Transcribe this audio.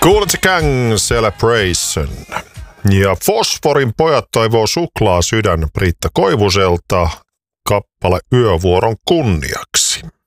Kool & the Gang Celebration. Ja Fosforin pojat toivoo suklaa sydän Britta Koivuselta kappale Yövuoron kunniaksi.